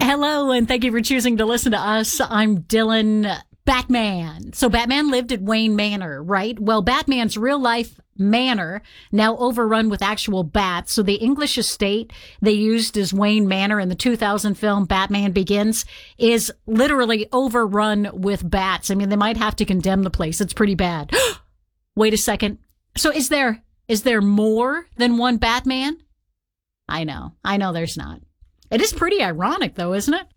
Hello, and thank you for choosing to listen to us. I'm Dylan. Batman. So Batman lived at Wayne Manor, right? Well, Batman's real life manor now overrun with actual bats. So the English estate they used as Wayne Manor in the 2000 film Batman Begins is literally overrun with bats. I mean, they might have to condemn the place. It's pretty bad. Wait a second. So is there more than one Batman? I know there's not. It is pretty ironic though, isn't it?